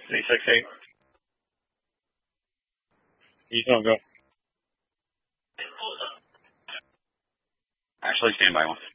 368. You don't go. Actually, stand by one.